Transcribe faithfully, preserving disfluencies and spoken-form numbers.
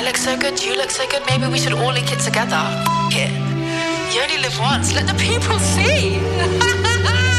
I look so good, you look so good, maybe we should all link it together. F- it. You only live once, let the people see.